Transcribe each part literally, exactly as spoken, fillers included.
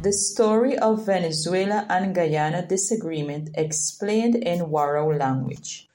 The story of Venezuela and Guyana disagreement explained in Warao language.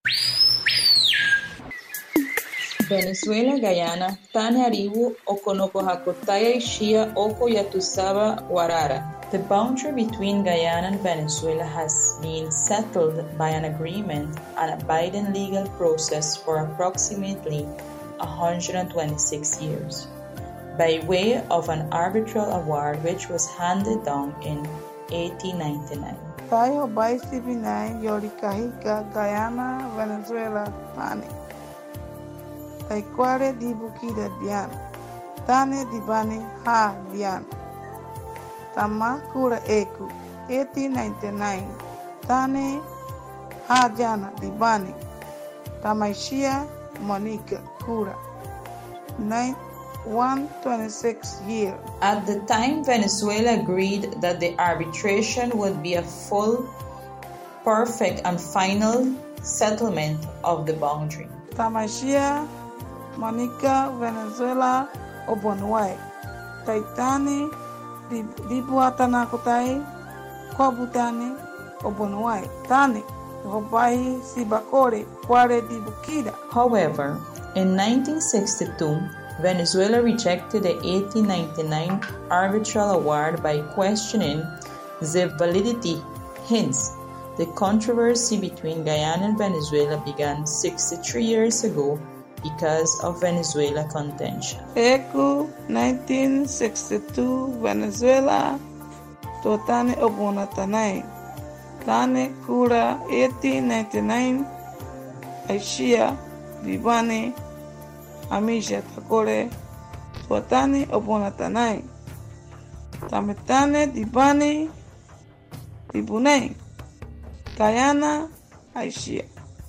Venezuela, Guyana, tane ariwu okonoko hakotaya ishia oko yatusaba warara. The boundary between Guyana and Venezuela has been settled by an agreement and a binding legal process for approximately one hundred twenty-six years, by way of an arbitral award which was handed down in eighteen ninety-nine. Tayo baisi binay yorikahika Guyana, Venezuela, tane. Taikware di Bukida dian, tane di bani ha dian. Tama kura eku, eighteen ninety-nine, tane ha jana di bani. Tamaishia Monica kura, one hundred twenty-six years. At the time, Venezuela agreed that the arbitration would be a full, perfect, and final settlement of the boundary. Tamaishia Monica Venezuela Obonwai Taitani Dibuatana Kotai Kwabutani Obonwai Tani Hobai Sibakore Kware Dibukida. However, in nineteen sixty-two, Venezuela rejected the eighteen ninety-nine arbitral award by questioning the validity. Hence, the controversy between Guyana and Venezuela began sixty-three years ago because of Venezuela contention. Eku nineteen sixty-two Venezuela Totane Obonatanai Tane Kura eighteen ninety-nine Aishia Dibane Amisha Takore Totane Obonatanai Tametane Dibane Dibune Guyana Aishia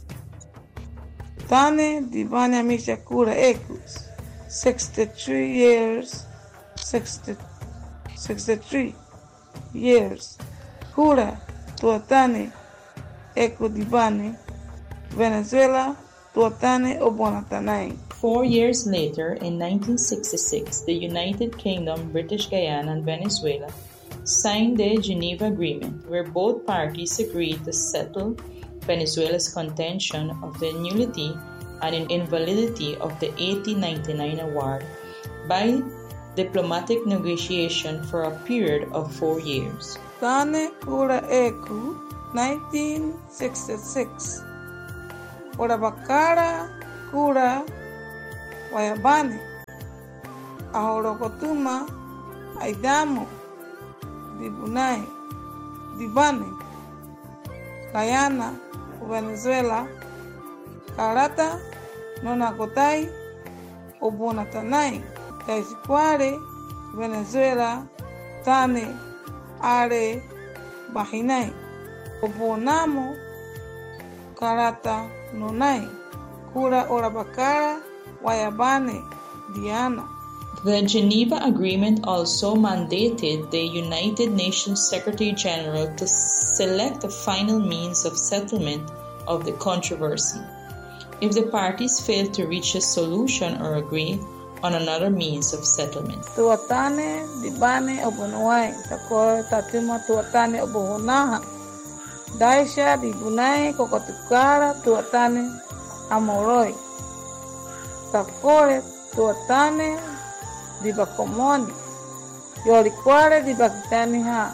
Tane Dibane Amisha Kura Ekus sixty-three years sixty, sixty-three years Kura Tuatane Eku Dibane Venezuela Tuatane Obonatanai. Four years later, in nineteen sixty-six, the United Kingdom, British Guyana, and Venezuela signed the Geneva Agreement, where both parties agreed to settle Venezuela's contention of the nullity and invalidity of the eighteen ninety-nine award by diplomatic negotiation for a period of four years. Tane Kura Eku, nineteen sixty-six. Orabakara Kura Wayabane Ahorokotuma Aidamo Dibunai Dibane Guyana Venezuela Karata Nonakotai Obonatanai Taisquare Venezuela Tane Are Bahinai Obonamo Karata Nonai Kura Orabakara Wayabane Diana. The Geneva Agreement also mandated the United Nations Secretary General to select a final means of settlement of the controversy. If the parties failed to reach a solution or agree on another means of settlement. Tuatane Dibane Obonuai Tako Tatuma Tuatane Obohonaha Daisha Dibunai Kokotukara Tuatane Amoroi Takore Tuatane Dibakomoni Yolikware Dibakitani Ha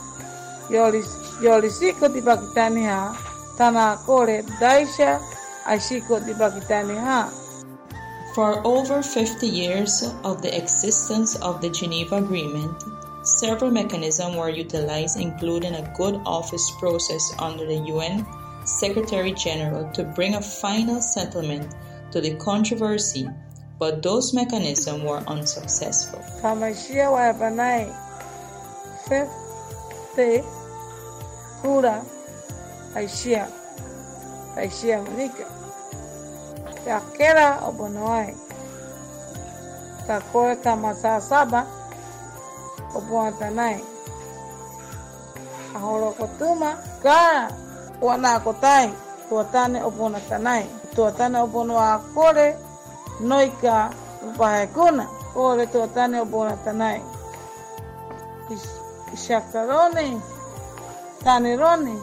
Yolisiko Dibakitani Ha Tanakore Daisha Ashiko Dibakitani Ha. For over fifty years of the existence of the Geneva Agreement, several mechanisms were utilized, including a good office process under the U N Secretary General to bring a final settlement to the controversy, but those mechanisms were unsuccessful. Kamashia Wabanai Fifty Kura Aishia Aishia Monica Yakera Obonoai Takore Tamasa Saba Obonatanai Ahorokotuma Kara Wanakotai Tuatane Obonatanai Tuatane Obonoa Kore Noika Upahekuna Kore Tuatane Obonatanai Shakaroni, Tanironi,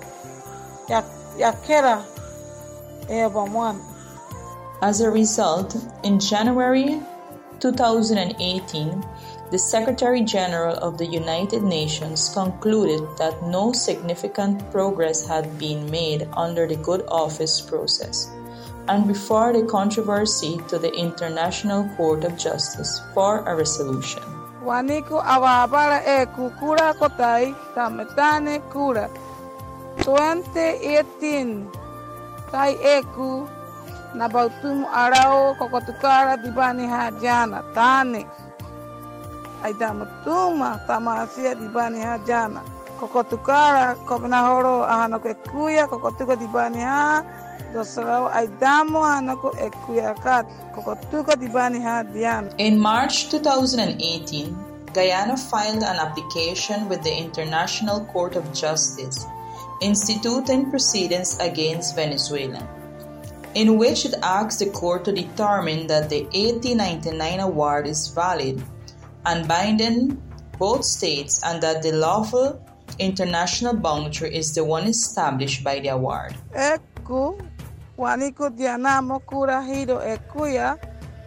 Yakera, Eabamwan. As a result, in January two thousand eighteen, the Secretary General of the United Nations concluded that no significant progress had been made under the Good Office process, and referred the controversy to the International Court of Justice for a resolution. Waniku awabara e kukura kotai tametane kura twenty eighteen tai eku nabautumu arao kokotukara dibani hajana tane aidamatuma tamasia dibani hajana kokotukara kopnahoro ahanoko ekuya kokotuka dibani ha dosarao aidamo ahanoko ekuya kat kokotuka dibani ha diana. In March two thousand eighteen, Guyana filed an application with the International Court of Justice, instituting proceedings against Venezuela, in which it asked the court to determine that the eighteen ninety-nine award is valid and binding both states, and that the lawful international boundary is the one established by the award. Eku waniko dianamo kura hiro ekuya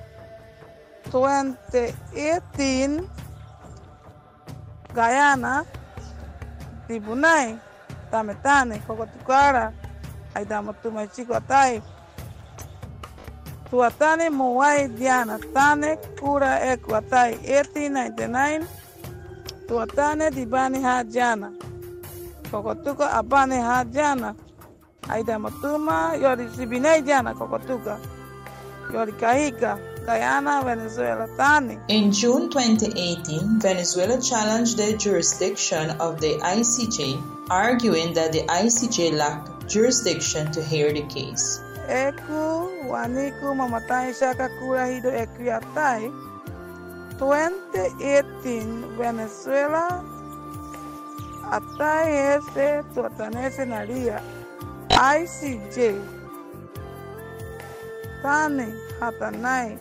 twenty eighteen Guyana Dibunai Tametane Kokotukara Aidamatuma Chico Tai Tuatane Moai Diana Tane Kura Equatai eighteen ninety-nine Tuatane Dibani Hajana Kokotuka Abane Hajana Aidamatuma Yori Sibine Jana Kokotuka Yori Kahika Guyana, Venezuela, Tani. In June twenty eighteen, Venezuela challenged the jurisdiction of the I C J, arguing that the I C J lacked jurisdiction to hear the case. Eku waniku mamatai shaka kura hido ekuyatai twenty eighteen Venezuela atai ese tuatanese naria I C J Tani hatanai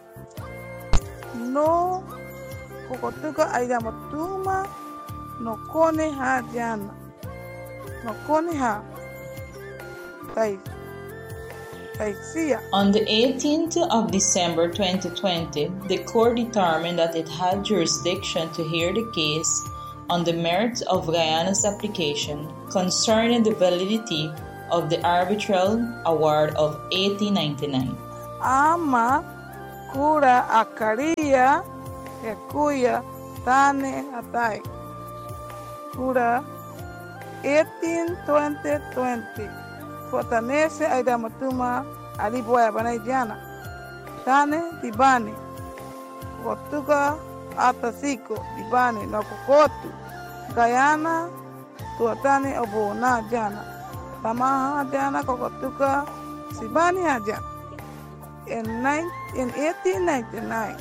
no kokotuka aidamatuma no kone ha jana no kone ha tai taisia. On the eighteenth of December twenty twenty, the court determined that it had jurisdiction to hear the case on the merits of Guyana's application concerning the validity of the arbitral award of eighteen ninety-nine. Ama kura akaria ekuya tane atai kura eighteen twenty twenty fotanese aidamatuma aliboya banai jana tane dibani kotuka atasiko dibani na kokotu Guyana tuatane obona jana tamaha jana kokotuka sibani ajana. In, in eighteen ninety-nine,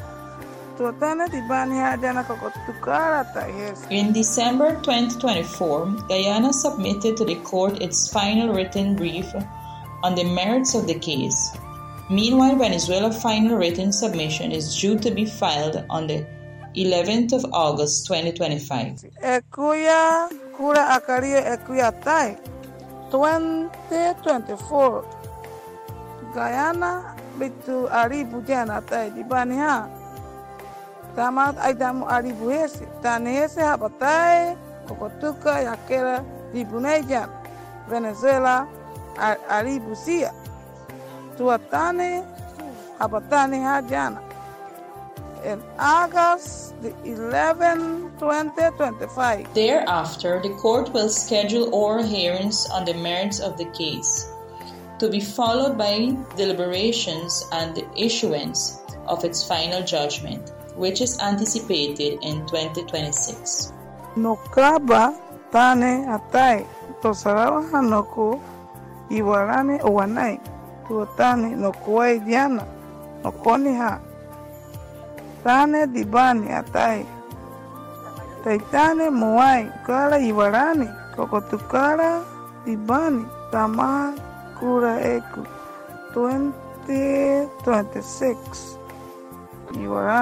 in December twenty twenty-four, Guyana submitted to the court its final written brief on the merits of the case. Meanwhile, Venezuela's final written submission is due to be filed on the eleventh of August twenty twenty-five. Ekuya kura akaria ekuya tai twenty twenty-four Guyana bitu aribu jana tai dibani ha tamat aidamu aribu hese tane hese habatai kokotuka yakera dibunai jana Venezuela aribu sia tuatane habatane ha jana in August the eleventh twenty twenty-five. Thereafter, the court will schedule oral hearings on the merits of the case, to be followed by deliberations and the issuance of its final judgment, which is anticipated in twenty twenty-six. Nokaba tane atai tosarawa hanoko iwarane owanai tuotane nokuai diana nokoni ha tane dibani atai taitane moai kala iwarane kokotukara dibani tama Kura Eku twenty twenty-six. Iwaran.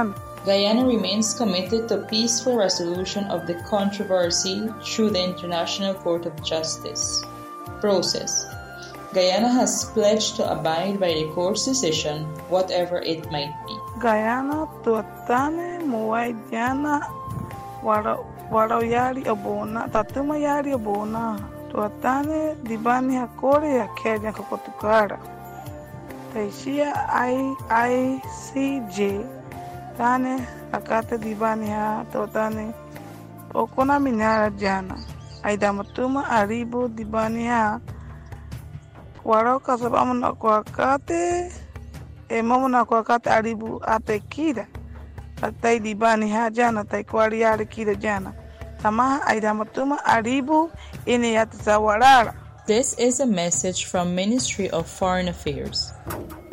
Guyana remains committed to peaceful resolution of the controversy through the International Court of Justice process. Guyana has pledged to abide by the court's decision, whatever it might be. Guyana tuatane muai jana warau yari obona tatuma yari obona tuatane dibani hakore ya Kenya kokotukara taishia I I C J tane akate dibani ha tuatane okona minara jana aidamatuma aribu dibani ha warau kasabamu na kuakate e mamo na kuakate aribu ate kira atai dibani ha jana tai kwari yari kira jana tamaha aidamatuma aribu ini yatazawarara. This is a message from Ministry of Foreign Affairs.